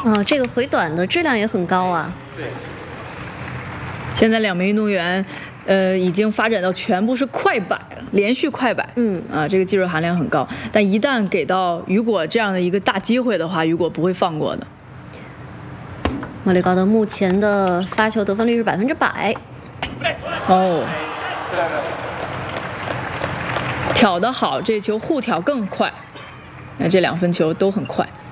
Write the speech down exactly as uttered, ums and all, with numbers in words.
啊，这个回短的质量也很高啊。 对。 现在两名运动员，呃，已经发展到全部是快摆，连续快摆。 嗯。 啊，这个技术含量很高，但一旦给到雨果这样的一个大机会的话，雨果不会放过的。 莫里高德目前的发球得分率是百分之百。 哦。挑得好，这球互挑更快。那这两分球都很快。